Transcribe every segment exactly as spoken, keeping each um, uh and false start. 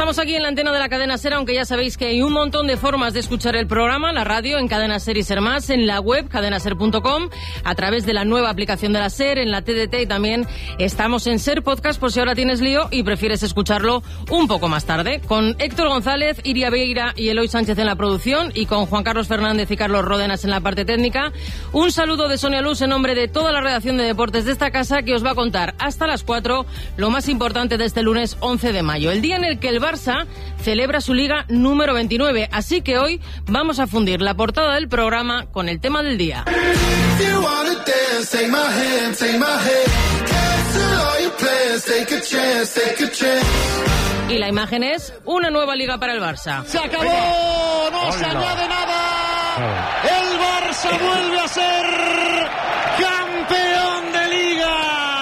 Estamos aquí en la antena de la cadena SER, aunque ya sabéis que hay un montón de formas de escuchar el programa, la radio, en Cadena SER y SER Más, en la web cadena ser punto com, a través de la nueva aplicación de la SER, en la T D T, y también estamos en SER Podcast por si ahora tienes lío y prefieres escucharlo un poco más tarde. Con Héctor González, Iria Beira y Eloy Sánchez en la producción, y con Juan Carlos Fernández y Carlos Ródenas en la parte técnica. Un saludo de Sonia Luz en nombre de toda la redacción de deportes de esta casa, que os va a contar hasta las cuatro lo más importante de este lunes once de mayo, el día en el que el Barça celebra su liga número veintinueve. Así que hoy vamos a fundir la portada del programa con el tema del día. Y la imagen es una nueva liga para el Barça. ¡Se acabó! ¡No Hola. se añade nada! ¡El Barça vuelve a ser campeón de liga!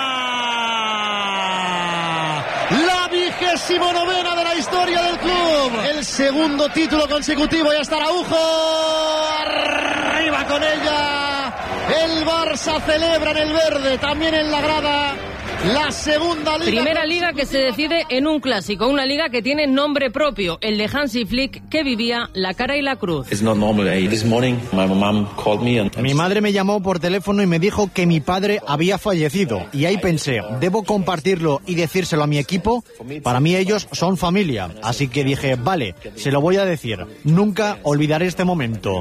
La vigésimo novena de la historia del club. El segundo título consecutivo. Ya está Araujo. Arriba con ella. El Barça celebra en el verde, también en la grada. La segunda liga. Primera liga que se decide en un clásico, una liga que tiene nombre propio, el de Hansi Flick, que vivía la cara y la cruz. Mi madre me llamó por teléfono y me dijo que mi padre había fallecido, y ahí pensé, ¿debo compartirlo y decírselo a mi equipo? Para mí ellos son familia, así que dije, vale, se lo voy a decir. Nunca olvidaré este momento.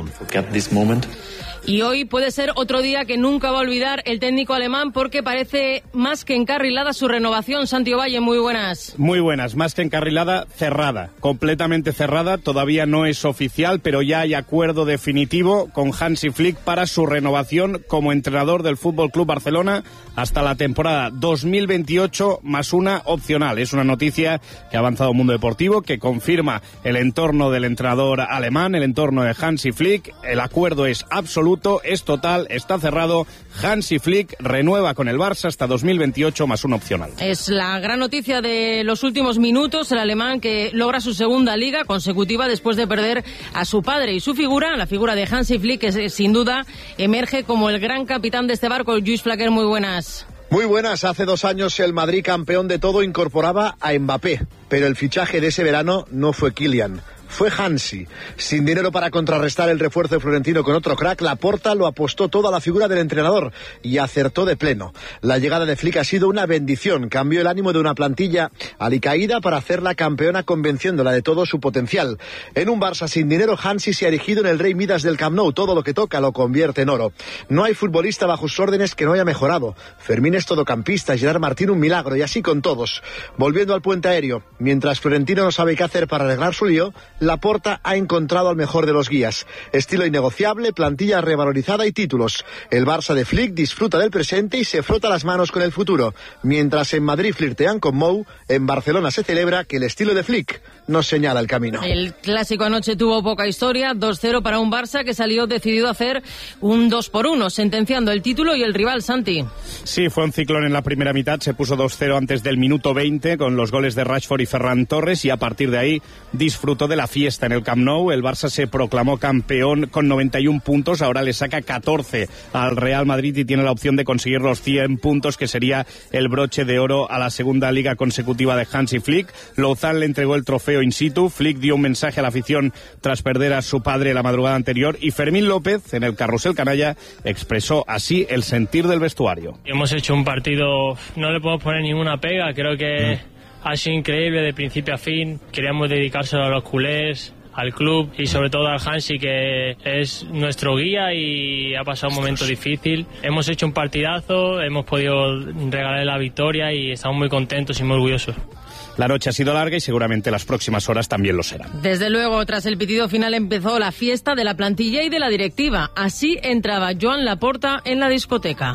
Y hoy puede ser otro día que nunca va a olvidar el técnico alemán, porque parece más que encarrilada su renovación. Santi Ovalle, muy buenas. Muy buenas, más que encarrilada, cerrada, completamente cerrada. Todavía no es oficial, pero ya hay acuerdo definitivo con Hansi Flick para su renovación como entrenador del F C Barcelona hasta la temporada dos mil veintiocho, más una opcional. Es una noticia que ha avanzado Mundo Deportivo, que confirma el entorno del entrenador alemán, el entorno de Hansi Flick. El acuerdo es absoluto, es total, está cerrado. Hansi Flick renueva con el Barça hasta dos mil veintiocho más una opcional. Es la gran noticia de los últimos minutos, el alemán que logra su segunda liga consecutiva después de perder a su padre, y su figura, la figura de Hansi Flick, que sin duda emerge como el gran capitán de este barco. Lluís Flaquer, muy buenas. Muy buenas. Hace dos años el Madrid, campeón de todo, incorporaba a Mbappé, pero el fichaje de ese verano no fue Kylian. Fue Hansi. Sin dinero para contrarrestar el refuerzo de Florentino con otro crack, Laporta lo apostó todo a la figura del entrenador y acertó de pleno. La llegada de Flick ha sido una bendición. Cambió el ánimo de una plantilla alicaída para hacerla campeona, convenciéndola de todo su potencial. En un Barça sin dinero, Hansi se ha erigido en el rey Midas del Camp Nou. Todo lo que toca lo convierte en oro. No hay futbolista bajo sus órdenes que no haya mejorado. Fermín es todocampista, Gerard Martín un milagro, y así con todos. Volviendo al puente aéreo, mientras Florentino no sabe qué hacer para arreglar su lío, Laporta ha encontrado al mejor de los guías. Estilo innegociable, plantilla revalorizada y títulos. El Barça de Flick disfruta del presente y se frota las manos con el futuro. Mientras en Madrid flirtean con Mou, en Barcelona se celebra que el estilo de Flick nos señala el camino. El clásico anoche tuvo poca historia, dos cero para un Barça que salió decidido a hacer un dos por uno, sentenciando el título y el rival. Santi. Sí, fue un ciclón en la primera mitad, se puso dos cero antes del minuto veinte con los goles de Rashford y Ferran Torres, y a partir de ahí disfrutó de la fiesta en el Camp Nou. El Barça se proclamó campeón con noventa y un puntos, ahora le saca catorce al Real Madrid y tiene la opción de conseguir los cien puntos, que sería el broche de oro a la segunda liga consecutiva de Hansi Flick. Louzán le entregó el trofeo in situ. Flick dio un mensaje a la afición tras perder a su padre la madrugada anterior, y Fermín López, en el carrusel canalla, expresó así el sentir del vestuario. Hemos hecho un partido, no le podemos poner ninguna pega, creo que mm. ha sido increíble de principio a fin. Queríamos dedicárselo a los culés, al club y sobre todo al Hansi, que es nuestro guía y ha pasado un momento difícil. Hemos hecho un partidazo, hemos podido regalarle la victoria y estamos muy contentos y muy orgullosos. La noche ha sido larga y seguramente las próximas horas también lo serán. Desde luego, tras el pitido final empezó la fiesta de la plantilla y de la directiva. Así entraba Joan Laporta en la discoteca.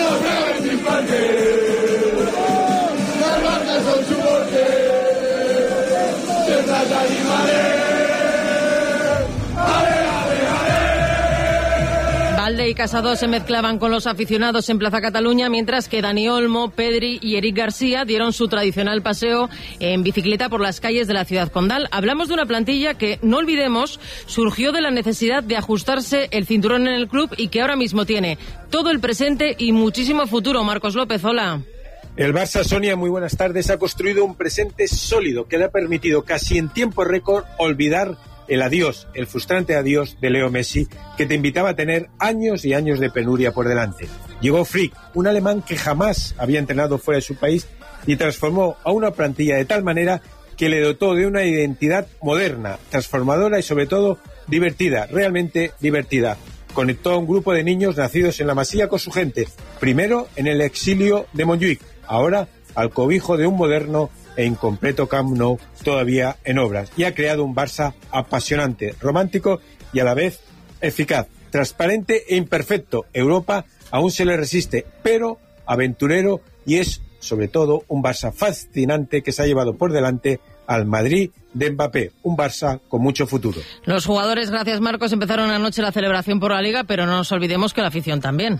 Valde y Casado se mezclaban con los aficionados en Plaza Cataluña, mientras que Dani Olmo, Pedri y Eric García dieron su tradicional paseo en bicicleta por las calles de la ciudad condal. Hablamos de una plantilla que, no olvidemos, surgió de la necesidad de ajustarse el cinturón en el club y que ahora mismo tiene todo el presente y muchísimo futuro. Marcos López, hola. El Barça, Sonia, muy buenas tardes, ha construido un presente sólido que le ha permitido casi en tiempo récord olvidar el adiós, el frustrante adiós de Leo Messi, que te invitaba a tener años y años de penuria por delante. Llegó Flick, un alemán que jamás había entrenado fuera de su país y transformó a una plantilla de tal manera que le dotó de una identidad moderna, transformadora y sobre todo divertida, realmente divertida. Conectó a un grupo de niños nacidos en la Masía con su gente, primero en el exilio de Montjuïc, ahora al cobijo de un moderno e incompleto Camp Nou todavía en obras, y ha creado un Barça apasionante, romántico y a la vez eficaz, transparente e imperfecto. Europa aún se le resiste, pero aventurero, y es sobre todo un Barça fascinante que se ha llevado por delante al Madrid de Mbappé, un Barça con mucho futuro. Los jugadores, gracias Marcos, empezaron anoche la celebración por la Liga, pero no nos olvidemos que la afición también.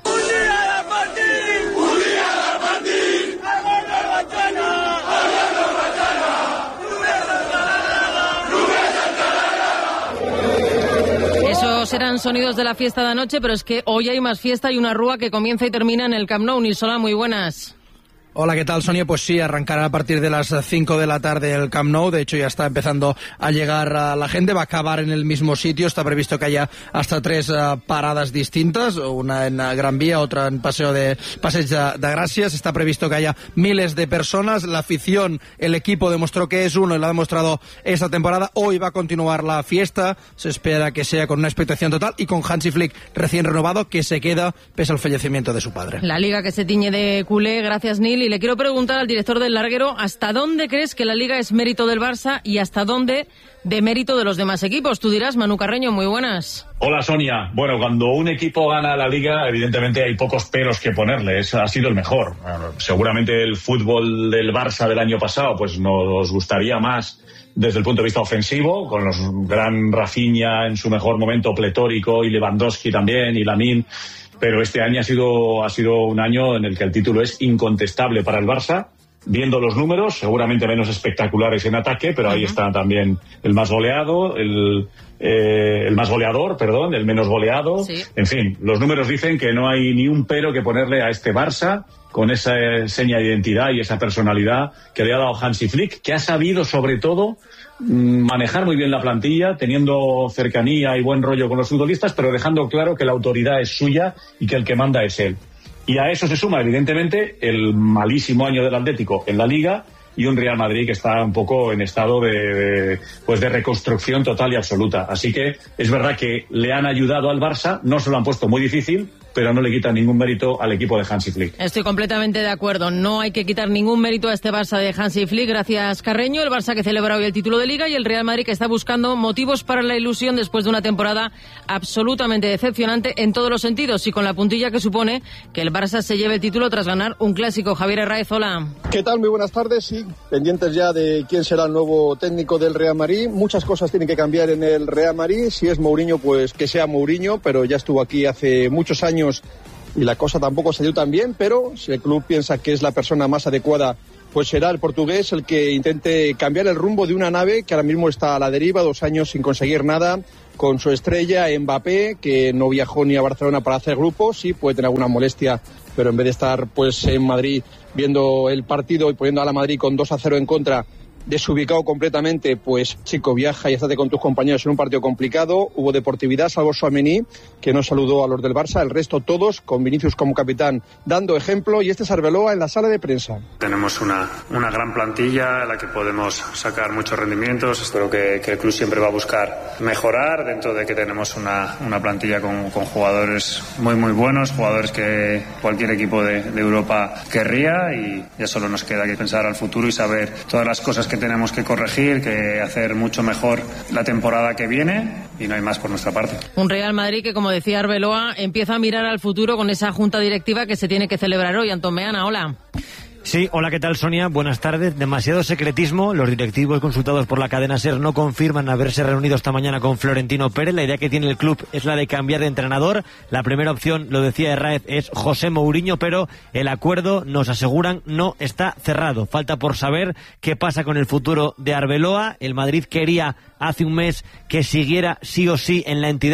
Esos eran sonidos de la fiesta de anoche, pero es que hoy hay más fiesta y una rúa que comienza y termina en el Camp Nou. Nilsola, muy buenas. Hola, ¿qué tal, Sonia? Pues sí, arrancará a partir de las cinco de la tarde el Camp Nou. De hecho, ya está empezando a llegar a la gente. Va a acabar en el mismo sitio. Está previsto que haya hasta tres uh, paradas distintas. Una en uh, Gran Vía, otra en Paseo de Passeig de, de Gràcies. Está previsto que haya miles de personas. La afición, el equipo demostró que es uno y lo ha demostrado esta temporada. Hoy va a continuar la fiesta. Se espera que sea con una expectación total y con Hansi Flick recién renovado, que se queda pese al fallecimiento de su padre. La Liga que se tiñe de culé. Gracias, Nil. Y le quiero preguntar al director del larguero, ¿hasta dónde crees que la Liga es mérito del Barça y hasta dónde de mérito de los demás equipos? Tú dirás, Manu Carreño, muy buenas. Hola, Sonia. Bueno, cuando un equipo gana la Liga, evidentemente hay pocos peros que ponerle. Es, ha sido el mejor. Seguramente el fútbol del Barça del año pasado pues nos gustaría más desde el punto de vista ofensivo, con los gran Rafinha en su mejor momento pletórico y Lewandowski también y Lamine. Pero este año ha sido, ha sido un año en el que el título es incontestable para el Barça. Viendo los números, seguramente menos espectaculares en ataque, pero ahí uh-huh. está también el más goleado, el, eh, el más goleador, perdón, el menos goleado. Sí. En fin, los números dicen que no hay ni un pero que ponerle a este Barça, con esa seña de identidad y esa personalidad que le ha dado Hansi Flick, que ha sabido sobre todo manejar muy bien la plantilla, teniendo cercanía y buen rollo con los futbolistas, pero dejando claro que la autoridad es suya y que el que manda es él. Y a eso se suma, evidentemente, el malísimo año del Atlético en la Liga y un Real Madrid que está un poco en estado de, de, pues de reconstrucción total y absoluta. Así que es verdad que le han ayudado al Barça, no se lo han puesto muy difícil, pero no le quita ningún mérito al equipo de Hansi Flick. Estoy completamente de acuerdo. No hay que quitar ningún mérito a este Barça de Hansi Flick. Gracias, Carreño. El Barça que celebra hoy el título de Liga y el Real Madrid que está buscando motivos para la ilusión después de una temporada absolutamente decepcionante en todos los sentidos y con la puntilla que supone que el Barça se lleve el título tras ganar un clásico. Javier Herráez, hola. ¿Qué tal? Muy buenas tardes. Sí, pendientes ya de quién será el nuevo técnico del Real Madrid. Muchas cosas tienen que cambiar en el Real Madrid. Si es Mourinho, pues que sea Mourinho, pero ya estuvo aquí hace muchos años y la cosa tampoco salió tan bien, pero si el club piensa que es la persona más adecuada, pues será el portugués el que intente cambiar el rumbo de una nave que ahora mismo está a la deriva, dos años sin conseguir nada, con su estrella Mbappé, que no viajó ni a Barcelona para hacer grupos, sí puede tener alguna molestia, pero en vez de estar pues en Madrid viendo el partido y poniendo a la Madrid con dos a cero en contra, desubicado completamente, pues chico, viaja y estate con tus compañeros en un partido complicado. Hubo deportividad, salvo Tchouaméni, que no saludó a los del Barça, el resto todos, con Vinicius como capitán, dando ejemplo, y este es Arbeloa en la sala de prensa. Tenemos una, una gran plantilla en la que podemos sacar muchos rendimientos. Espero que, que el club siempre va a buscar mejorar, dentro de que tenemos una, una plantilla con, con jugadores muy muy buenos, jugadores que cualquier equipo de, de Europa querría, y ya solo nos queda que pensar al futuro y saber todas las cosas que que tenemos que corregir, que hacer mucho mejor la temporada que viene, y no hay más por nuestra parte. Un Real Madrid que, como decía Arbeloa, empieza a mirar al futuro con esa junta directiva que se tiene que celebrar hoy. Antón Meana, hola. Sí, hola, ¿qué tal, Sonia? Buenas tardes. Demasiado secretismo. Los directivos consultados por la cadena SER no confirman haberse reunido esta mañana con Florentino Pérez. La idea que tiene el club es la de cambiar de entrenador. La primera opción, lo decía Herráez, es José Mourinho, pero el acuerdo, nos aseguran, no está cerrado. Falta por saber qué pasa con el futuro de Arbeloa. El Madrid quería hace un mes que siguiera sí o sí en la entidad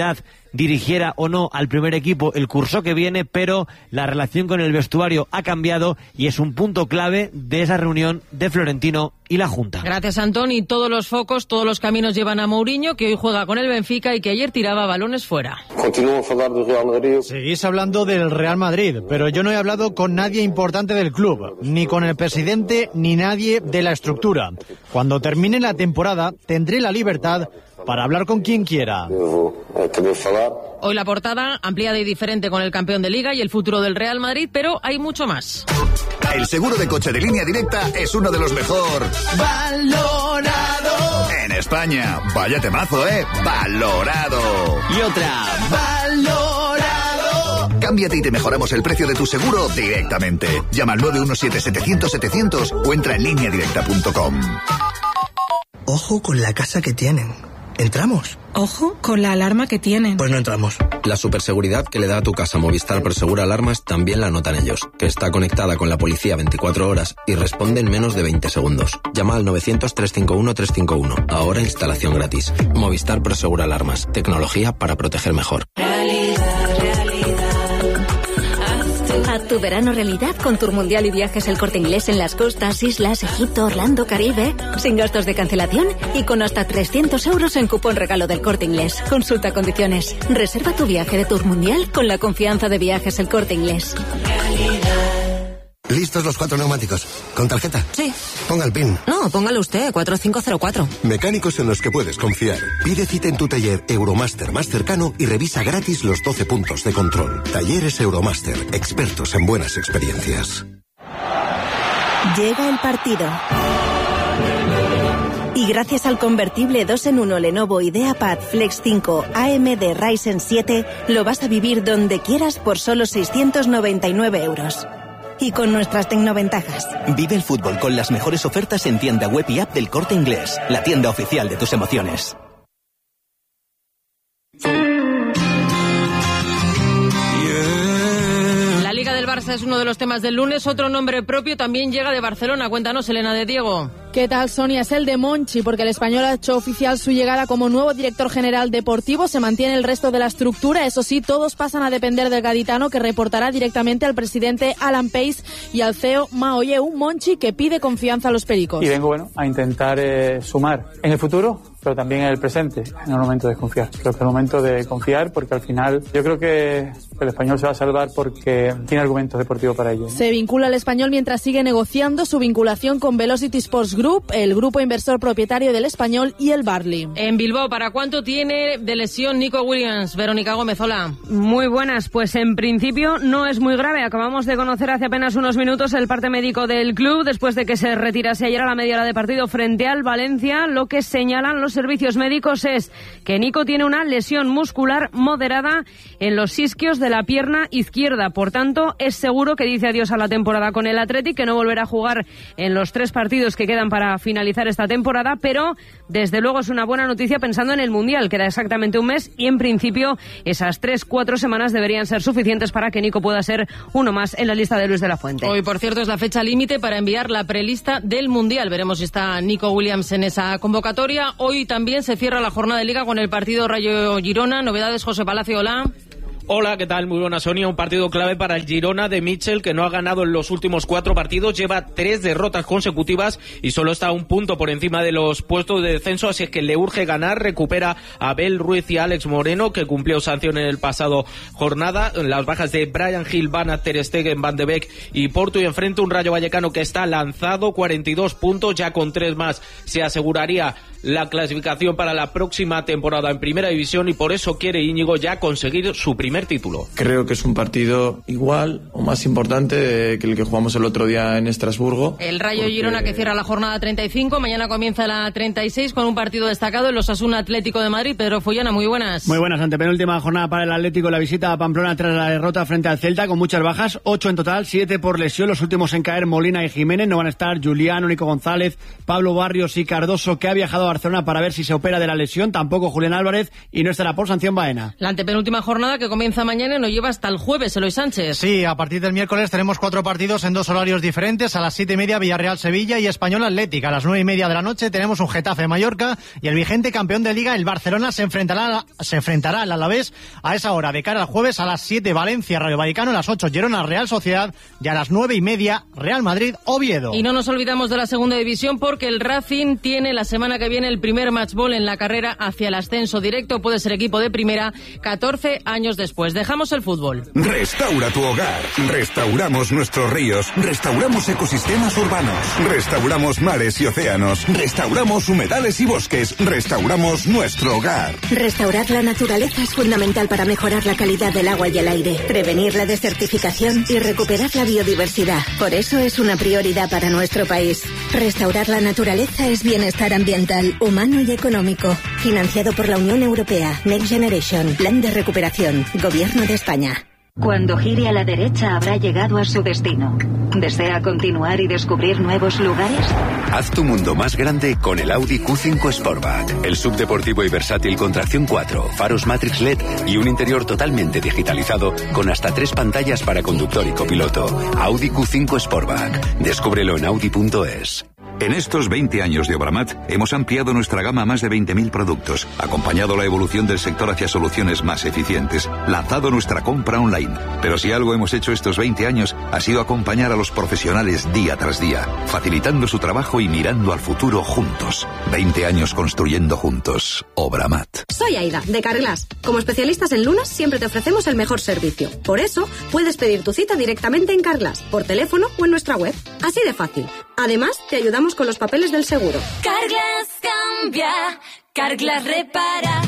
dirigiera o no al primer equipo el curso que viene, pero la relación con el vestuario ha cambiado y es un punto clave de esa reunión de Florentino y la Junta. Gracias, Antón. Y todos los focos, todos los caminos llevan a Mourinho, que hoy juega con el Benfica y que ayer tiraba balones fuera. Continuamos a hablar del Real Madrid. Seguís hablando del Real Madrid, pero yo no he hablado con nadie importante del club, ni con el presidente, ni nadie de la estructura. Cuando termine la temporada, tendré la libertad para hablar con quien quiera. Hoy la portada ampliada y diferente con el campeón de Liga y el futuro del Real Madrid, pero hay mucho más. El seguro de coche de Línea Directa es uno de los mejor valorado en España. Vaya temazo, ¿eh? Valorado. Y otra, valorado. Cámbiate y te mejoramos el precio de tu seguro directamente. Llama al nueve uno siete setecientos setecientos o entra en línea directa punto com. Ojo con la casa que tienen. ¿Entramos? Ojo con la alarma que tienen. Pues no entramos. La superseguridad que le da a tu casa Movistar Prosegura Alarmas también la notan ellos, que está conectada con la policía veinticuatro horas y responde en menos de veinte segundos. Llama al novecientos, trescientos cincuenta y uno, trescientos cincuenta y uno. Ahora instalación gratis. Movistar Prosegura Alarmas. Tecnología para proteger mejor. Haz tu verano realidad con Tour Mundial y Viajes El Corte Inglés en las costas, islas, Egipto, Orlando, Caribe, sin gastos de cancelación y con hasta trescientos euros en cupón regalo del Corte Inglés. Consulta condiciones. Reserva tu viaje de Tour Mundial con la confianza de Viajes El Corte Inglés. ¿Listos los cuatro neumáticos? ¿Con tarjeta? Sí. Ponga el PIN. No, póngalo usted, cuatro cinco cero cuatro. Mecánicos en los que puedes confiar. Pide cita en tu taller Euromaster más cercano y revisa gratis los doce puntos de control. Talleres Euromaster, expertos en buenas experiencias. Llega el partido. Y gracias al convertible dos en uno Lenovo IdeaPad Flex cinco A M D Ryzen siete, lo vas a vivir donde quieras por solo seiscientos noventa y nueve euros. Y con nuestras tecnoventajas. Vive el fútbol con las mejores ofertas en tienda web y app del Corte Inglés, la tienda oficial de tus emociones. La Liga del Barça es uno de los temas del lunes. Otro nombre propio también llega de Barcelona. Cuéntanos, Elena de Diego. ¿Qué tal, Sonia? Es el de Monchi, porque el español ha hecho oficial su llegada como nuevo director general deportivo. Se mantiene el resto de la estructura. Eso sí, todos pasan a depender del gaditano, que reportará directamente al presidente Alan Pace y al C E O Mao Ye. Un Monchi que pide confianza a los pericos. Y vengo, bueno, a intentar eh, sumar en el futuro, pero también en el presente, en el momento de confiar. Creo que es el momento de confiar, porque al final yo creo que el español se va a salvar porque tiene argumentos deportivos para ello, ¿no? Se vincula al español mientras sigue negociando su vinculación con Velocity Sports Group, el grupo inversor propietario del español, y el Barley. En Bilbao, ¿para cuánto tiene de lesión Nico Williams? Verónica Gómez, hola. Muy buenas, pues en principio no es muy grave. Acabamos de conocer hace apenas unos minutos el parte médico del club después de que se retirase ayer a la media hora de partido frente al Valencia. Lo que señalan los servicios médicos es que Nico tiene una lesión muscular moderada en los isquios de la pierna izquierda. Por tanto, es seguro que dice adiós a la temporada con el Athletic, que no volverá a jugar en los tres partidos que quedan para finalizar esta temporada, pero desde luego es una buena noticia pensando en el Mundial. Queda exactamente un mes y en principio esas tres, cuatro semanas deberían ser suficientes para que Nico pueda ser uno más en la lista de Luis de la Fuente. Hoy, por cierto, es la fecha límite para enviar la prelista del Mundial. Veremos si está Nico Williams en esa convocatoria. Hoy también se cierra la jornada de Liga con el partido Rayo Girona. Novedades, José Palacio, hola. Hola, ¿qué tal? Muy buena, Sonia. Un partido clave para el Girona de Mitchell, que no ha ganado en los últimos cuatro partidos. Lleva tres derrotas consecutivas y solo está a un punto por encima de los puestos de descenso, así es que le urge ganar. Recupera a Abel Ruiz y a Alex Moreno, que cumplió sanción en el pasado jornada. Las bajas de Brian Hill, Van Aert, Ter Stegen, Van de Beek y Porto, y enfrente un Rayo Vallecano que está lanzado, cuarenta y dos puntos, ya con tres más se aseguraría la clasificación para la próxima temporada en Primera División, y por eso quiere Íñigo ya conseguir su primer título. Creo que es un partido igual o más importante que el que jugamos el otro día en Estrasburgo. El Rayo porque... Girona, que cierra la jornada treinta y cinco, mañana comienza la treinta y seis con un partido destacado, el Osasuna Atlético de Madrid. Pedro Follana, muy buenas. Muy buenas, antepenúltima jornada para el Atlético, la visita a Pamplona tras la derrota frente al Celta, con muchas bajas, ocho en total, siete por lesión, los últimos en caer Molina y Jiménez. No van a estar Julián, Nico González, Pablo Barrios y Cardoso, que ha viajado a Barcelona para ver si se opera de la lesión, tampoco Julián Álvarez, y no estará por sanción Baena. La antepenúltima jornada, que comienza comienza mañana y nos lleva hasta el jueves, Eloy Sánchez. Sí, a partir del miércoles tenemos cuatro partidos en dos horarios diferentes. A las siete y media Villarreal-Sevilla y Español-Atlético. A las nueve y media de la noche tenemos un Getafe-Mallorca y el vigente campeón de Liga, el Barcelona, se enfrentará, se enfrentará al Alavés a esa hora. De cara al jueves, a las siete Valencia-Rayo Vallecano, a las ocho Girona-Real Sociedad y a las nueve y media Real Madrid-Oviedo. Y no nos olvidamos de la segunda división porque el Racing tiene la semana que viene el primer match ball en la carrera hacia el ascenso directo. Puede ser equipo de primera catorce años después. Dejamos el fútbol. Restaura tu hogar. Restauramos nuestros ríos. Restauramos ecosistemas urbanos. Restauramos mares y océanos. Restauramos humedales y bosques. Restauramos nuestro hogar. Restaurar la naturaleza es fundamental para mejorar la calidad del agua y el aire, prevenir la desertificación y recuperar la biodiversidad. Por eso es una prioridad para nuestro país. Restaurar la naturaleza es bienestar ambiental, humano y económico. Financiado por la Unión Europea. Next Generation. Plan de recuperación. Gobierno de España. Cuando gire a la derecha habrá llegado a su destino. ¿Desea continuar y descubrir nuevos lugares? Haz tu mundo más grande con el Audi Q cinco Sportback. El subdeportivo y versátil con tracción cuatro, faros Matrix L E D y un interior totalmente digitalizado con hasta tres pantallas para conductor y copiloto. Audi Q cinco Sportback. Descúbrelo en audi punto es. En estos veinte años de Obramat hemos ampliado nuestra gama a más de veinte mil productos, acompañado la evolución del sector hacia soluciones más eficientes, lanzado nuestra compra online. Pero si algo hemos hecho estos veinte años ha sido acompañar a los profesionales día tras día, facilitando su trabajo y mirando al futuro juntos. veinte años construyendo juntos. Obramat. Soy Aida, de Carglass. Como especialistas en lunas siempre te ofrecemos el mejor servicio. Por eso puedes pedir tu cita directamente en Carglass, por teléfono o en nuestra web. Así de fácil. Además, te ayudamos con los papeles del seguro. Carglass cambia, Carglass repara.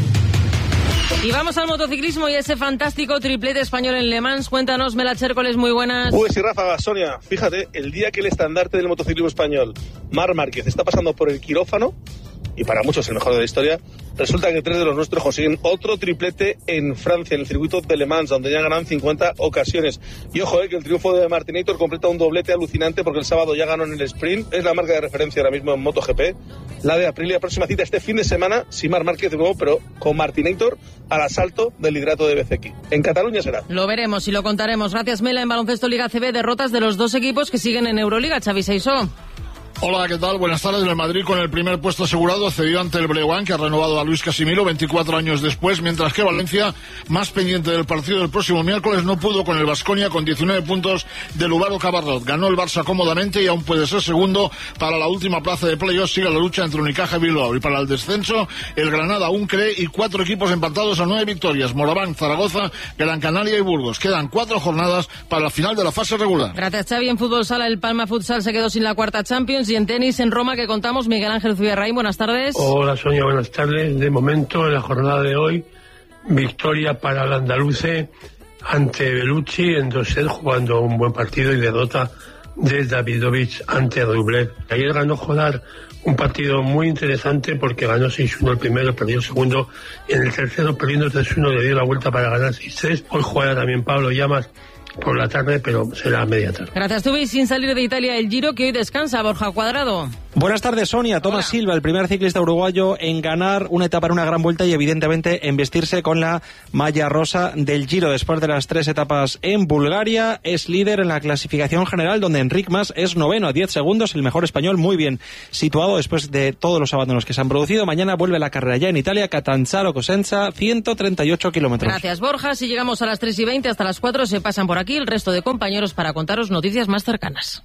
Y vamos al motociclismo y ese fantástico triplete español en Le Mans. Cuéntanos, Mela Chércoles, muy buenas. Pues sí, Rafa, Sonia, fíjate, el día que el estandarte del motociclismo español, Marc Márquez, está pasando por el quirófano, y para muchos el mejor de la historia, resulta que tres de los nuestros consiguen otro triplete en Francia, en el circuito de Le Mans, donde ya ganan cincuenta ocasiones. Y ojo, eh, que el triunfo de Martinator completa un doblete alucinante porque el sábado ya ganó en el sprint. Es la marca de referencia ahora mismo en MotoGP. La de Aprilia, próxima cita este fin de semana, sin Marc Márquez de nuevo, pero con Martinator al asalto del liderato de B C X. En Cataluña será. Lo veremos y lo contaremos. Gracias, Mela. En baloncesto Liga C B, derrotas de los dos equipos que siguen en Euroliga. Xavi Seisó. Hola, ¿qué tal? Buenas tardes. El Madrid con el primer puesto asegurado cedió ante el Breogán, que ha renovado a Luis Casimiro veinticuatro años después, mientras que Valencia, más pendiente del partido del próximo miércoles, no pudo con el Baskonia con diecinueve puntos del Uvaro Cabarrot. Ganó el Barça cómodamente y aún puede ser segundo para la última plaza de playoff. Sigue la lucha entre Unicaja y Bilbao. Y para el descenso, el Granada aún cree y cuatro equipos empatados a nueve victorias. Moraván, Zaragoza, Gran Canaria y Burgos. Quedan cuatro jornadas para la final de la fase regular. Gracias, Xavi. En fútbol sala, el Palma Futsal se quedó sin la cuarta Champions. Y en tenis, en Roma, que contamos, Miguel Ángel Zubirraín, buenas tardes. Hola, Sonia, buenas tardes. De momento, en la jornada de hoy, victoria para el andaluce ante Bellucci en dos sets, jugando un buen partido, y derrota de Davidovich ante Rublev. Ayer ganó Jodar un partido muy interesante porque ganó seis uno el primero, perdió el segundo, y en el tercero, perdiendo tres uno, le dio la vuelta para ganar seis tres. Hoy juega también Pablo Llamas por la tarde, pero será a media tarde. Gracias, Tubi. Sin salir de Italia, el Giro, que hoy descansa. Borja Cuadrado. Buenas tardes, Sonia. Tomás Silva, el primer ciclista uruguayo en ganar una etapa en una gran vuelta y evidentemente en vestirse con la malla rosa del Giro. Después de las tres etapas en Bulgaria, es líder en la clasificación general, donde Enric Mas es noveno a diez segundos, el mejor español, muy bien situado después de todos los abandonos que se han producido. Mañana vuelve la carrera ya en Italia, Catanzaro-Cosenza, ciento treinta y ocho kilómetros. Gracias, Borja. Si llegamos a las tres y veinte, hasta las cuatro se pasan por aquí el resto de compañeros para contaros noticias más cercanas.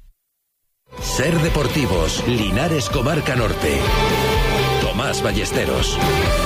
Ser Deportivos, Linares, Comarca Norte. Tomás Ballesteros.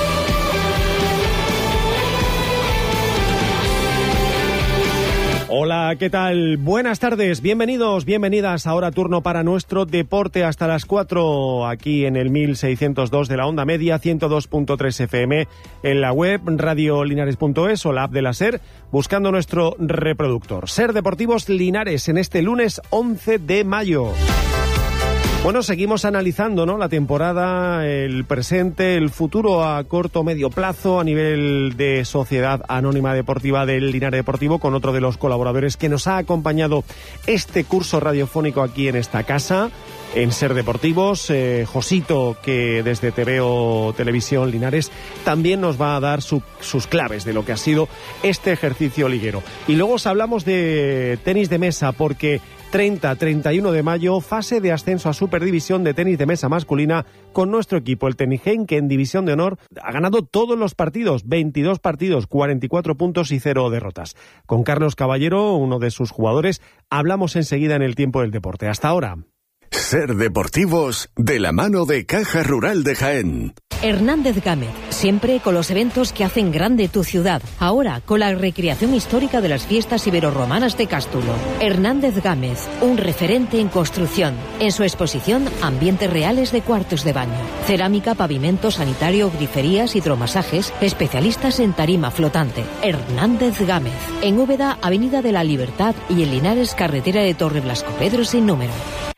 Hola, ¿qué tal? Buenas tardes, bienvenidos, bienvenidas. Ahora turno para nuestro deporte hasta las cuatro, aquí en el mil seiscientos dos de la onda media, ciento dos punto tres F M, en la web radiolinares punto es o la app de la SER, buscando nuestro reproductor. Ser Deportivos Linares en este lunes once de mayo. Bueno, seguimos analizando, ¿no?, la temporada, el presente, el futuro a corto o medio plazo a nivel de Sociedad Anónima Deportiva del Linares Deportivo, con otro de los colaboradores que nos ha acompañado este curso radiofónico aquí en esta casa, en Ser Deportivos, eh, Josito, que desde T V O Televisión Linares también nos va a dar su, sus claves de lo que ha sido este ejercicio liguero. Y luego os hablamos de tenis de mesa, porque treinta a treinta y uno de mayo, fase de ascenso a Superdivisión de tenis de mesa masculina con nuestro equipo, el Tenigen, que en División de Honor ha ganado todos los partidos, veintidós partidos, cuarenta y cuatro puntos y cero derrotas. Con Carlos Caballero, uno de sus jugadores, hablamos enseguida en el Tiempo del Deporte. Hasta ahora. Ser Deportivos, de la mano de Caja Rural de Jaén. Hernández Gámez, siempre con los eventos que hacen grande tu ciudad. Ahora, con la recreación histórica de las fiestas iberorromanas de Cástulo. Hernández Gámez, un referente en construcción. En su exposición, ambientes reales de cuartos de baño. Cerámica, pavimento, sanitario, griferías, hidromasajes, especialistas en tarima flotante. Hernández Gámez. En Úbeda, Avenida de la Libertad, y en Linares, carretera de Torre Blasco Pedro sin número.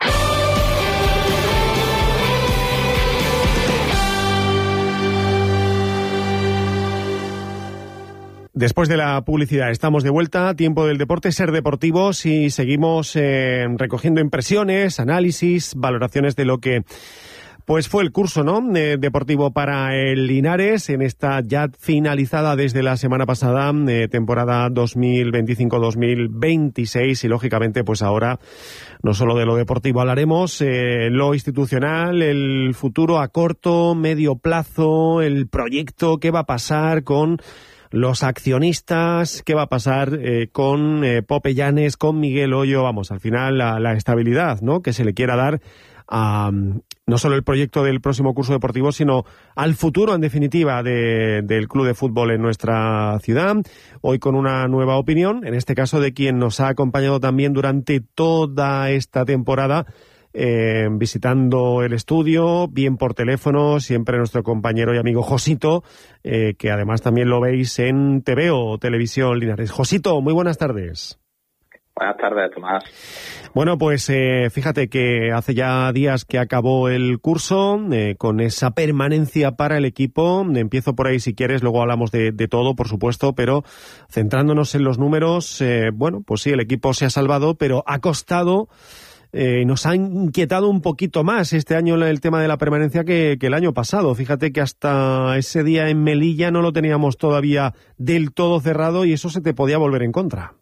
Después de la publicidad estamos de vuelta, Tiempo del Deporte, Ser Deportivos, y seguimos eh, recogiendo impresiones, análisis, valoraciones de lo que pues fue el curso, ¿no?, eh, deportivo para el Linares en esta ya finalizada desde la semana pasada eh, temporada dos mil veinticinco dos mil veintiséis, y lógicamente pues ahora no solo de lo deportivo hablaremos, eh, lo institucional, el futuro a corto, medio plazo, el proyecto, qué va a pasar con los accionistas, qué va a pasar eh, con eh, Pope Llanes, con Miguel Hoyo, vamos, al final la, la estabilidad, ¿no?, que se le quiera dar a no solo el proyecto del próximo curso deportivo, sino al futuro, en definitiva, de, del club de fútbol en nuestra ciudad. Hoy con una nueva opinión, en este caso de quien nos ha acompañado también durante toda esta temporada, Eh, visitando el estudio, bien por teléfono, siempre nuestro compañero y amigo Josito, eh, que además también lo veis en T V O Televisión Linares. Josito, muy buenas tardes. Buenas tardes, Tomás. Bueno, pues eh, fíjate que hace ya días que acabó el curso, eh, con esa permanencia para el equipo. Empiezo por ahí si quieres, luego hablamos de, de todo, por supuesto, pero centrándonos en los números, eh, bueno, pues sí, el equipo se ha salvado, pero ha costado. Eh, nos ha inquietado un poquito más este año el tema de la permanencia que, que el año pasado. Fíjate que hasta ese día en Melilla no lo teníamos todavía del todo cerrado y eso se te podía volver en contra.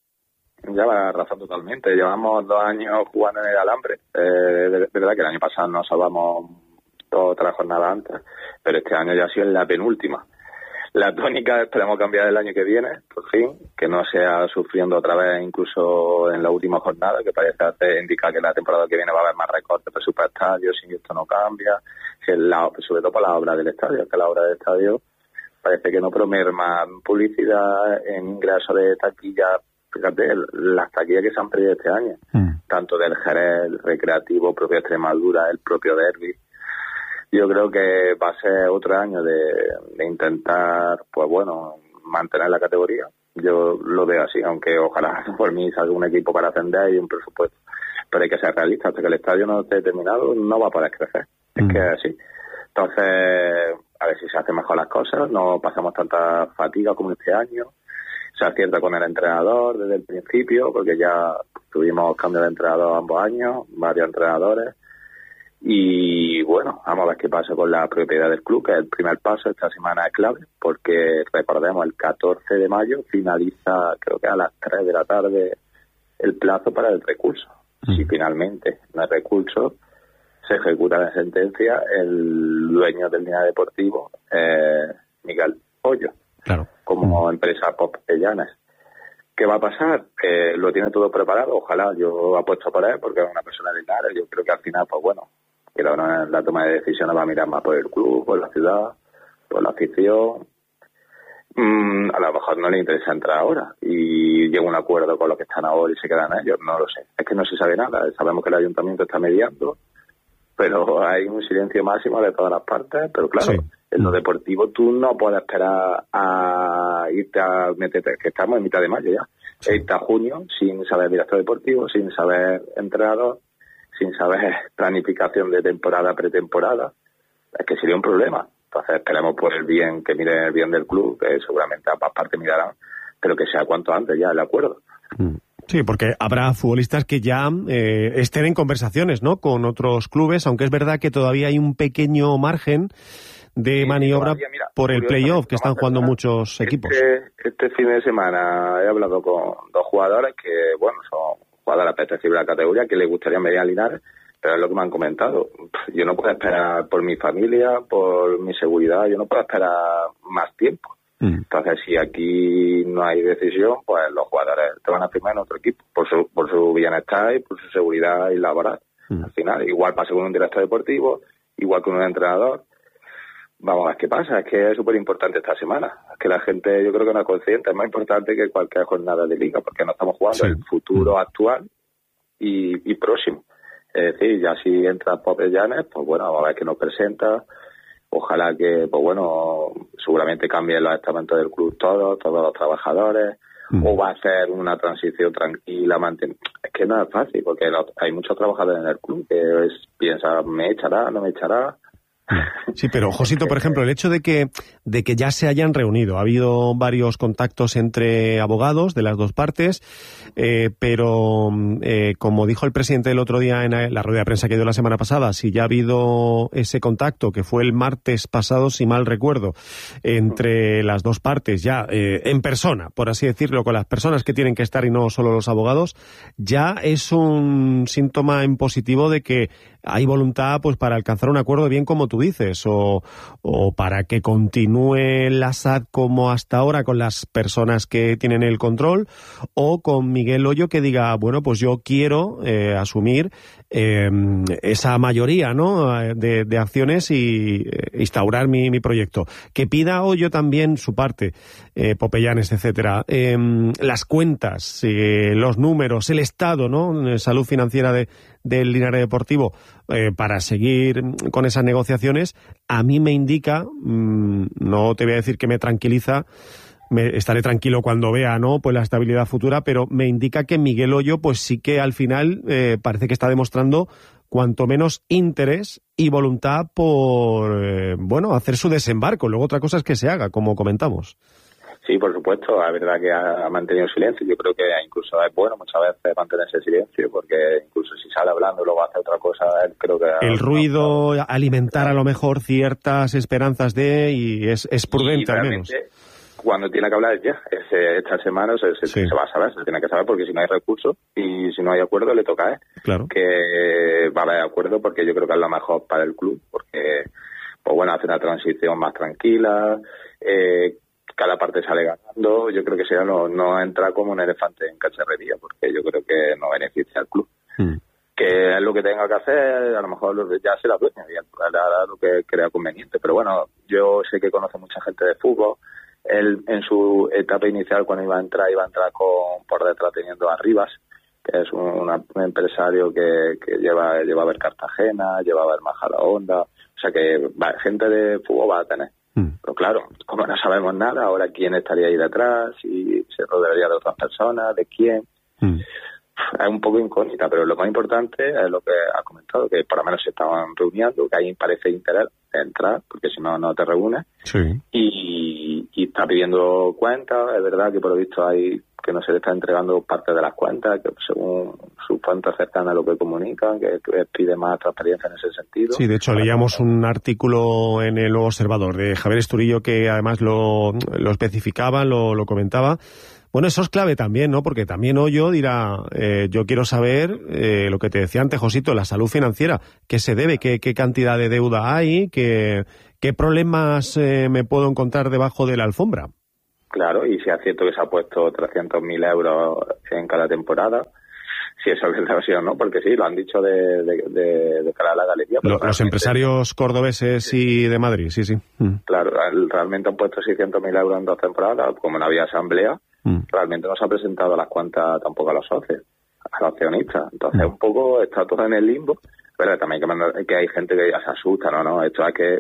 Lleva razón totalmente. Llevamos dos años jugando en el alambre. Eh, es verdad que el año pasado nos salvamos dos o tres jornadas antes, pero este año ya ha sido en la penúltima. La tónica esperamos cambiar el año que viene, por fin, que no sea sufriendo otra vez incluso en la última jornada, que parece hacer, indicar que la temporada que viene va a haber más recortes presupuestarios si esto no cambia, que la, sobre todo por la obra del estadio, que la obra del estadio parece que no promerma publicidad en ingresos de taquilla. Fíjate, las taquillas que se han perdido este año, mm. tanto del Jerez, el Recreativo, propio Extremadura, el propio Derby. Yo creo que va a ser otro año de, de intentar, pues bueno, mantener la categoría. Yo lo veo así, aunque ojalá por mí salga un equipo para ascender y un presupuesto. Pero hay que ser realista, hasta que el estadio no esté terminado no va a poder crecer. Es mm. que es así. Entonces, a ver si se hacen mejor las cosas, no pasamos tanta fatiga como este año. Se acierta con el entrenador desde el principio, porque ya tuvimos cambio de entrenador ambos años, varios entrenadores. Y bueno, vamos a ver qué pasa con la propiedad del club, que es el primer paso. Esta semana es clave, porque recordemos, el catorce de mayo finaliza, creo que a las tres de la tarde, el plazo para el recurso. Mm. Si finalmente no hay recurso, se ejecuta la sentencia, el dueño del Linares Deportivo, eh, Miguel Hoyo, claro, como mm. empresa Pope Llanes. ¿Qué va a pasar? Eh, lo tiene todo preparado, ojalá. Yo apuesto por él, porque es una persona de Linares. Yo creo que al final, pues bueno, que la, la toma de decisiones va a mirar más por el club, por la ciudad, por la afición. Mm, a lo mejor no le interesa entrar ahora y llega a un acuerdo con los que están ahora y se quedan ellos, no lo sé. Es que no se sabe nada. Sabemos que el ayuntamiento está mediando, pero hay un silencio máximo de todas las partes. Pero claro, sí, en lo deportivo tú no puedes esperar a irte a meterte, que estamos en mitad de mayo ya, sí, irte a junio sin saber director deportivo, sin saber entrenador, sin saber planificación de temporada, pretemporada, es que sería un problema. Entonces esperemos por el bien, que miren el bien del club, que seguramente ambas partes mirarán, pero que sea cuanto antes ya el acuerdo. Sí, porque habrá futbolistas que ya eh, estén en conversaciones, ¿no?, con otros clubes, aunque es verdad que todavía hay un pequeño margen de sí, maniobra todavía, mira, por el playoff que están jugando muchos este, equipos. Este fin de semana he hablado con dos jugadores que, bueno, son jugadores apetecibles de la categoría, que les gustaría venir a Linares, pero es lo que me han comentado. Yo no puedo esperar por mi familia, por mi seguridad, yo no puedo esperar más tiempo. Entonces, si aquí no hay decisión, pues los jugadores te van a firmar en otro equipo, por su, por su bienestar y por su seguridad y laboral. Mm. Al final, igual pasa con un director deportivo, igual con un entrenador. Vamos a ver qué pasa, es que es súper importante esta semana. Es que la gente, yo creo que no es consciente, es más importante que cualquier jornada de liga, porque no estamos jugando sí. el futuro mm. actual y, y próximo. Es decir, ya si entra Popellanes, pues bueno, vamos a ver qué nos presenta. Ojalá que, pues bueno, seguramente cambien los estamentos del club todos, todos los trabajadores, mm. o va a ser una transición tranquila, manten... Es que no es fácil, porque los... hay muchos trabajadores en el club que es, piensan, ¿me echará, no me echará? Sí, pero Josito, por ejemplo, el hecho de que de que ya se hayan reunido, ha habido varios contactos entre abogados de las dos partes, eh, pero eh, como dijo el presidente el otro día en la rueda de prensa que dio la semana pasada, si ya ha habido ese contacto, que fue el martes pasado, si mal recuerdo, entre las dos partes, ya eh, en persona, por así decirlo, con las personas que tienen que estar y no solo los abogados, ya es un síntoma en positivo de que hay voluntad pues para alcanzar un acuerdo, bien como tú dices, o, o para que continúe la S A D como hasta ahora con las personas que tienen el control, o con Miguel Hoyo que diga, bueno, pues yo quiero eh, asumir eh, esa mayoría, ¿no?, de, de acciones y eh, instaurar mi, mi proyecto. Que pida Hoyo también su parte, eh, Popellanes, etcétera. Eh, las cuentas, eh, los números, el estado, ¿no?, salud financiera de del Linares Deportivo, eh, para seguir con esas negociaciones, a mí me indica, mmm, no te voy a decir que me tranquiliza, me estaré tranquilo cuando vea, ¿no?, pues la estabilidad futura, pero me indica que Miguel Hoyo, pues sí que al final eh, parece que está demostrando cuanto menos interés y voluntad por, eh, bueno, hacer su desembarco. Luego otra cosa es que se haga, como comentamos. Sí, por supuesto, es verdad que ha mantenido silencio. Yo creo que incluso es bueno muchas veces mantenerse silencio, porque incluso si sale hablando y luego hace otra cosa, él creo que... El ruido, no, alimentar a lo mejor ciertas esperanzas de... y es, es prudente al menos. Cuando tiene que hablar ya, ese, esta semana se, se, sí. se va a saber, se tiene que saber, porque si no hay recursos y si no hay acuerdo le toca a él. Claro. Que va a haber acuerdo, porque yo creo que es lo mejor para el club, porque, pues bueno, hace una transición más tranquila, eh, cada parte sale ganando. Yo creo que sería no, no entra como un elefante en cacharrería, porque yo creo que no beneficia al club. Mm. Que es lo que tenga que hacer, a lo mejor ya se la dueña y hará lo que crea conveniente. Pero bueno, yo sé que conoce mucha gente de fútbol. Él, en su etapa inicial, cuando iba a entrar, iba a entrar con, por detrás teniendo a Rivas, que es un, una, un empresario que, que lleva, lleva a ver Cartagena, lleva a ver Majadahonda. O sea que va, gente de fútbol va a tener. Mm. Pero claro, como no sabemos nada, ahora quién estaría ahí detrás, si se rodearía de otras personas, de quién. Mm. Es un poco incógnita, pero lo más importante es lo que has comentado, que por lo menos se estaban reuniendo, que ahí parece interés de entrar, porque si no, no te reúnes. Sí. Y, y está pidiendo cuentas. Es verdad que por lo visto hay que no se le está entregando parte de las cuentas, que según sus fuentes cercanas a lo que comunican, que, que pide más transparencia en ese sentido. Sí, de hecho leíamos un artículo en el Nuevo Observador de Javier Esturillo que además lo, lo especificaba, lo, lo comentaba. Bueno, eso es clave también, ¿no? Porque también Hoyo dirá, eh, yo quiero saber eh, lo que te decía antes, Josito, la salud financiera, qué se debe, qué, qué cantidad de deuda hay, qué, qué problemas eh, me puedo encontrar debajo de la alfombra. Claro, y si es cierto que se ha puesto trescientos mil euros en cada temporada, si eso es verdad o no, porque sí, lo han dicho de, de, de, de cara a la galería. Lo, los empresarios cordobeses sí. y de Madrid, sí, sí. Mm. Claro, realmente han puesto seiscientos mil euros en dos temporadas, como no había asamblea, mm. realmente no se ha presentado las cuentas tampoco a los socios, a los accionistas. Entonces, mm. un poco está todo en el limbo, pero también hay que, mandar, que hay gente que ya se asusta, no, no, esto es que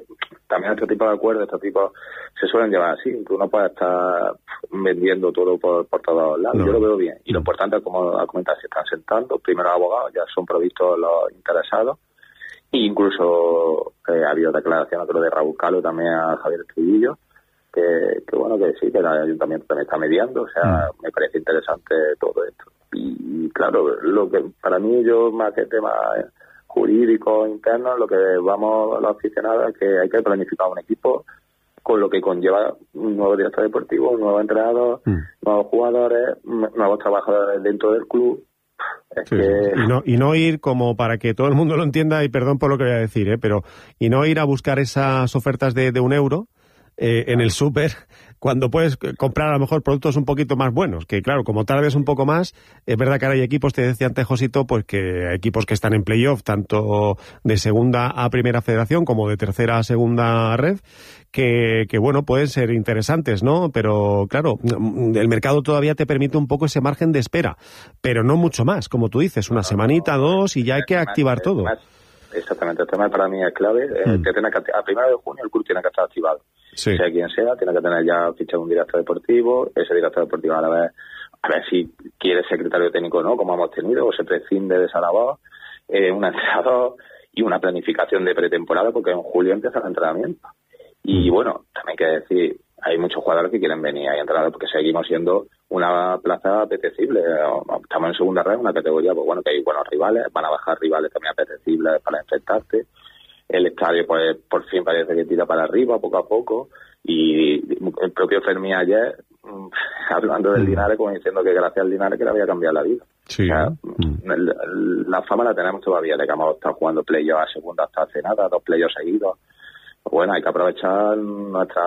también este tipo de acuerdos, estos tipos se suelen llevar así. Tú no puedes estar vendiendo todo por, por todos lados. No. Yo lo veo bien. Y lo importante es, como ha comentado, se están sentando, primero abogados, ya son provistos los interesados. E incluso eh, ha habido declaraciones, creo, de Raúl Calo, también a Javier Trujillo, que, que bueno, que sí, que el ayuntamiento también está mediando. O sea, mm. me parece interesante todo esto. Y, y claro, lo que para mí, yo más que tema jurídico interno, lo que vamos a los aficionados es que hay que planificar un equipo con lo que conlleva un nuevo director deportivo, un nuevo entrenador, mm. nuevos jugadores, nuevos trabajadores dentro del club. Es sí, que... sí. Y, no, y no ir como para que todo el mundo lo entienda, y perdón por lo que voy a decir, ¿eh? pero y no ir a buscar esas ofertas de, de un euro eh, en el súper, cuando puedes comprar a lo mejor productos un poquito más buenos, que claro, como tardes un poco más, es verdad que ahora hay equipos, te decía antes Josito, pues que hay equipos que están en playoff, tanto de segunda a primera federación como de tercera a segunda red, que, que bueno, pueden ser interesantes, ¿no? Pero claro, el mercado todavía te permite un poco ese margen de espera, pero no mucho más, como tú dices, una semanita, dos, y ya hay que activar todo. Exactamente, el tema para mí es clave. Mm. Eh, que tiene que, a primero de junio el club tiene que estar activado. Sí. Sea quien sea, tiene que tener ya fichado un director deportivo. Ese director deportivo a la vez, a ver si quiere secretario técnico o no, como hemos tenido, o se prescinde de Sarabao, eh, un entrenador y una planificación de pretemporada, porque en julio empieza el entrenamiento. Y mm. bueno, también hay que decir, hay muchos jugadores que quieren venir ahí a entrenar, porque seguimos siendo una plaza apetecible. Estamos en segunda red, una categoría, pues bueno, que hay buenos rivales, van a bajar rivales también apetecibles para enfrentarte. El estadio, pues por fin parece que tira para arriba poco a poco. Y el propio Fermín ayer, hablando del Linares, como diciendo que gracias al Linares que le había cambiado la vida. Sí. O sea, mm. la fama la tenemos todavía de que hemos estado jugando playoffs a segunda hasta hace nada, dos playoffs seguidos. Pues bueno, hay que aprovechar nuestras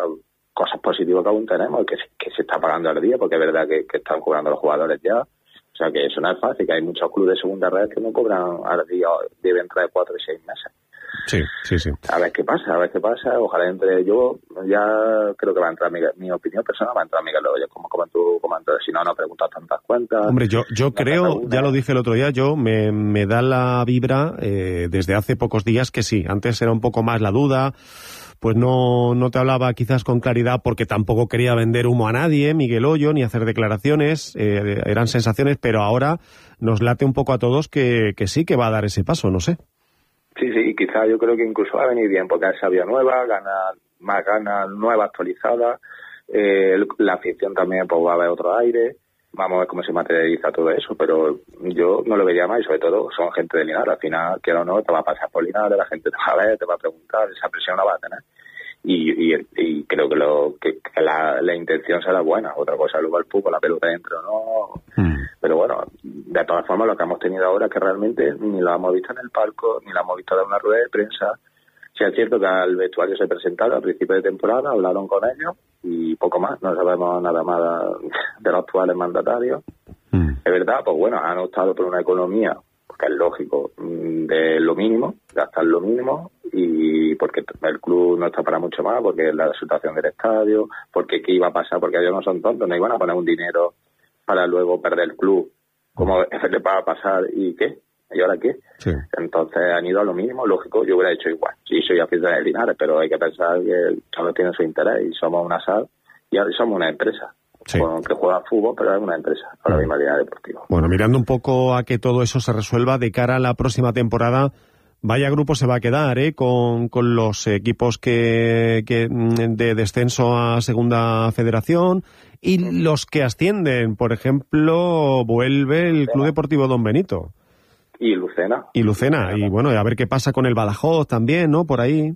cosas positivas que aún tenemos, que, que se está pagando al día, porque es verdad que, que están cobrando los jugadores ya. O sea, que eso no es fácil, que hay muchos clubes de segunda red que no cobran al día, deben traer cuatro y seis meses. Sí, sí, sí. A ver qué pasa, a ver qué pasa. Ojalá entre yo, ya creo que va a entrar mi, mi opinión personal, va a entrar Miguel Loyo, como como tú comentas, si no, no preguntas tantas cuentas. Hombre, yo yo creo, ya lo dije el otro día, yo me, me da la vibra eh, desde hace pocos días que sí, antes era un poco más la duda, pues no, no te hablaba quizás con claridad porque tampoco quería vender humo a nadie, Miguel Hoyo, ni hacer declaraciones, eh, eran sensaciones, pero ahora nos late un poco a todos que, que sí que va a dar ese paso, no sé. Sí, sí, quizás yo creo que incluso va a venir bien, porque es sabia nueva, gana más ganas nueva, actualizada, eh, la afición también pues va a haber otro aire, vamos a ver cómo se materializa todo eso, pero yo no lo vería más, y sobre todo son gente de Linares, al final, quiera o no, te va a pasar por Linares, la gente te va a ver, te va a preguntar, esa presión la va a tener. Y, y, y creo que, lo, que, que la, la intención será buena. Otra cosa, luego el fútbol, la pelota dentro, ¿no? Mm. Pero bueno, de todas formas, lo que hemos tenido ahora es que realmente ni lo hemos visto en el palco, ni lo hemos visto en una rueda de prensa. Sí, es cierto que al vestuario se presentaron a principio de temporada, hablaron con ellos y poco más. No sabemos nada más de los actuales mandatarios. Mm. Es verdad, pues bueno, han optado por una economía, porque es lógico, de lo mínimo, gastar lo mínimo, y porque el club no está para mucho más, porque la situación del estadio, porque qué iba a pasar, porque ellos no son tontos, no iban a poner un dinero para luego perder el club, como le va a pasar, y qué, y ahora qué. Sí. Entonces han ido a lo mínimo, lógico, yo hubiera hecho igual. Sí, soy aficionado de Linares, pero hay que pensar que todos tienen su interés, y somos una S A D, y somos una empresa. Sí. Bueno, que juega fútbol, pero es una empresa, ahora misma Linares Deportivo. Bueno, mirando un poco a que todo eso se resuelva de cara a la próxima temporada, vaya grupo se va a quedar, ¿eh? Con, con los equipos que, que de descenso a Segunda Federación y los que ascienden. Por ejemplo, vuelve el Club Deportivo Don Benito. Y Lucena. Y Lucena. Y bueno, a ver qué pasa con el Badajoz también, ¿no? Por ahí.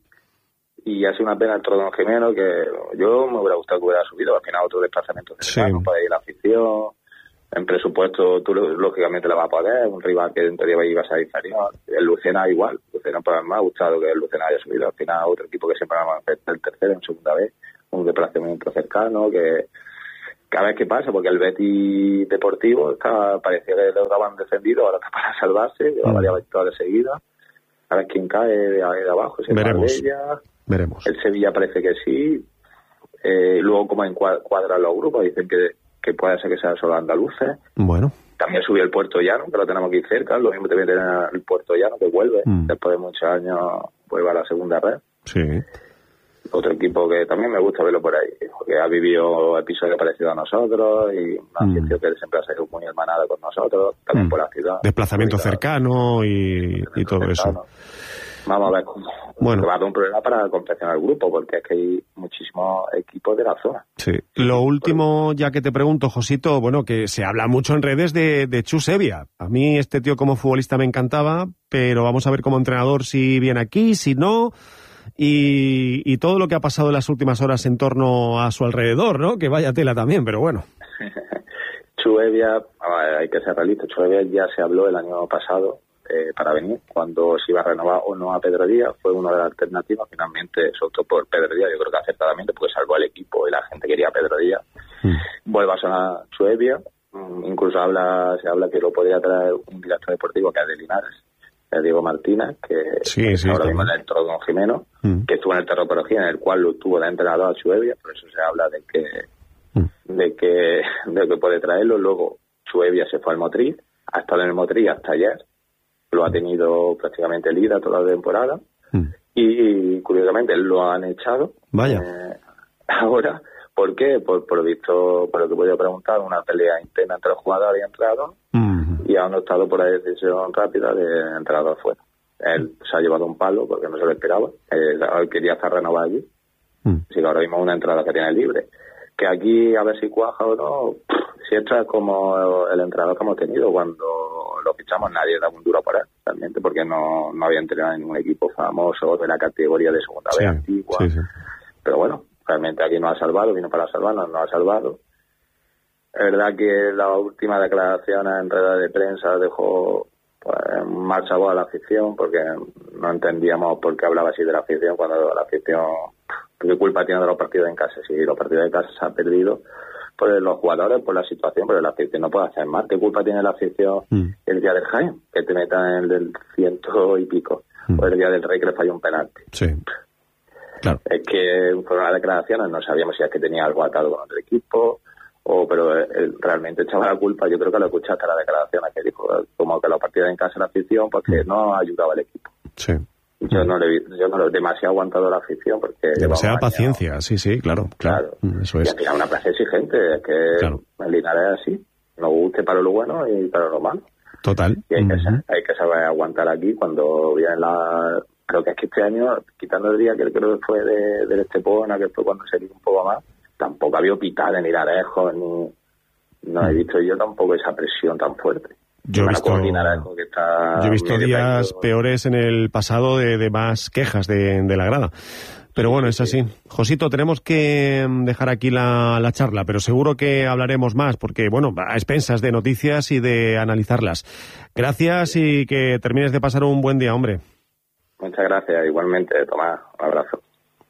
Y ha sido una pena el Trodón Jimeno, que yo me hubiera gustado que hubiera subido, al final otro desplazamiento cercano, sí. Para ir a la afición. En presupuesto tú lógicamente la vas a poder, un rival que en teoría iba a ser inferior. El Lucena igual, Lucena pues me ha gustado que el Lucena haya subido, al final otro equipo que siempre va a hacer el tercero en segunda vez, un desplazamiento cercano, que, que a ver qué pasa, porque el Betis Deportivo está, parecía que lo daban descendido, ahora está para salvarse, lleva mm. varias victorias seguidas, a ver quién cae de ahí de abajo, si veremos, veremos. El Sevilla parece que sí, eh, luego como encuadran los grupos, dicen que que puede ser que sea solo andaluces. Bueno. También subió el Puerto Llano, que lo tenemos aquí cerca, lo mismo también tiene el Puerto Llano, que vuelve, mm. después de muchos años vuelve a la segunda red. Sí. otro equipo que también me gusta verlo por ahí, porque ha vivido episodios parecidos a nosotros y una Mm. afición que siempre ha sido muy hermanada con nosotros, también Mm. por la ciudad. Desplazamiento cercano y, y todo eso. Vamos a ver cómo Bueno. va a dar un problema para confeccionar el grupo, porque es que hay muchísimos equipos de la zona. Sí. Lo último, ya que te pregunto, Josito, bueno, que se habla mucho en redes de, de Chus Evia. A mí este tío como futbolista me encantaba, pero vamos a ver como entrenador si viene aquí, si no, y, y todo lo que ha pasado en las últimas horas en torno a su alrededor, ¿no? Que vaya tela también, pero bueno. Chuevia, hay que ser realista, Chuevia ya se habló el año pasado eh, para venir, cuando se iba a renovar o no a Pedro Díaz, fue una de las alternativas, finalmente se optó por Pedro Díaz, yo creo que acertadamente, porque salvó al equipo y la gente quería a Pedro Díaz. Mm. Vuelve a sonar Chuevia, mm, incluso habla se habla que lo podría traer un director deportivo que es de Linares, es Diego Martínez, que sí, sí, ahora sí, mismo sí. en el Toro Don Jimeno, mm. que estuvo en el Terroperología, en el cual lo tuvo de entrenador a Chuevia, por eso se habla de que mm. de que de que puede traerlo. Luego Chuevia se fue al Motril, ha estado en el Motril hasta ayer, lo ha tenido prácticamente líder toda la temporada mm. y curiosamente lo han echado. Vaya. Eh, ahora, ¿por qué? Por, por lo visto, por lo que he podido preguntar, una pelea interna entre los jugadores y entrenador mm. y han optado por la decisión rápida de entrenador fuera. Él se ha llevado un palo porque no se lo esperaba. Él, él quería estar renovado allí. Mm. Así que ahora mismo es una entrada que tiene libre. Que aquí, a ver si cuaja o no, si esto es como el entrenador que hemos tenido cuando lo fichamos, nadie da un duro por él, realmente, porque no, no había entrenado en un equipo famoso de la categoría de segunda sí, B antigua. Sí, sí. Pero bueno, realmente aquí nos ha salvado, vino para salvarnos, nos ha salvado. Es verdad que la última declaración en redes de prensa dejó pues, mal sabor a la afición, porque no entendíamos por qué hablaba así de la afición cuando la afición... ¿Qué culpa tiene de los partidos en casa? Si los partidos de casa se han perdido por los jugadores, por la situación, pero la afición no puede hacer más. ¿Qué culpa tiene la afición mm. el día del Jaén? Que te metan en el del ciento y pico. Mm. O el día del Rey que le falló un penalti. Sí. Claro. Es que fueron las declaraciones, no sabíamos si es que tenía algo atado con otro equipo, o pero él realmente echaba la culpa. Yo creo que lo escuchaste las declaraciones que dijo, como que los partidos en casa la afición, porque mm. no ayudaba al equipo. Sí. Yo no le yo no lo demasiado aguantado la afición porque demasiada paciencia, sí, sí, claro, claro, claro. Eso es. Y al final una plaza exigente, es que claro. el Linares es así, nos guste para lo bueno y para lo malo. Total. Y hay, uh-huh. que, hay que saber aguantar aquí cuando vienen la... Creo que es que este año, quitando el día que creo que fue de, del Estepona, que fue cuando se dio un poco más, tampoco había hospitales ni Linares, ni... No he visto yo tampoco esa presión tan fuerte. Yo he visto, que está yo he visto días peores en el pasado de, de más quejas de, de la grada. Pero bueno, es así. Josito, tenemos que dejar aquí la, la charla, pero seguro que hablaremos más, porque, bueno, a expensas de noticias y de analizarlas. Gracias y que termines de pasar un buen día, hombre. Muchas gracias, igualmente, Tomás. Un abrazo.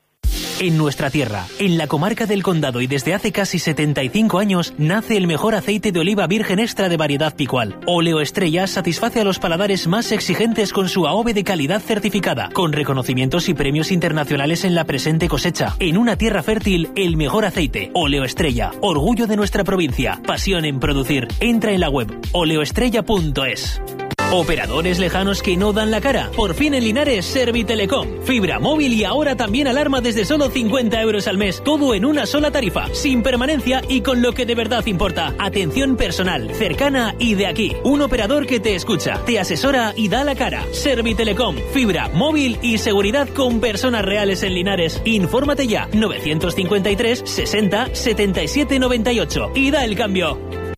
En nuestra tierra, en la comarca del Condado y desde hace casi setenta y cinco años, nace el mejor aceite de oliva virgen extra de variedad Picual. Óleo Estrella satisface a los paladares más exigentes con su A O V E de calidad certificada, con reconocimientos y premios internacionales en la presente cosecha. En una tierra fértil, el mejor aceite. Óleo Estrella, orgullo de nuestra provincia, pasión en producir. Entra en la web oleoestrella punto es. Operadores lejanos que no dan la cara. Por fin en Linares, Servitelecom. Fibra móvil y ahora también alarma desde solo cincuenta euros al mes. Todo en una sola tarifa, sin permanencia y con lo que de verdad importa. Atención personal, cercana y de aquí. Un operador que te escucha, te asesora y da la cara. Servitelecom. Fibra móvil y seguridad con personas reales en Linares. Infórmate ya. novecientos cincuenta y tres, sesenta, setenta y siete, noventa y ocho. Y da el cambio.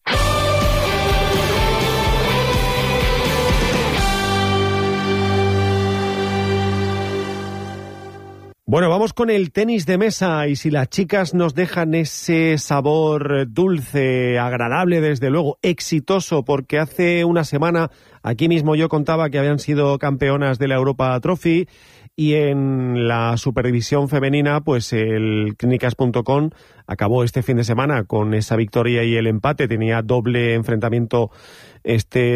Bueno, vamos con el tenis de mesa y si las chicas nos dejan ese sabor dulce, agradable, desde luego, exitoso, porque hace una semana aquí mismo yo contaba que habían sido campeonas de la Europa Trophy y en la Superdivisión femenina, pues el clínicas punto com acabó este fin de semana con esa victoria y el empate, tenía doble enfrentamiento este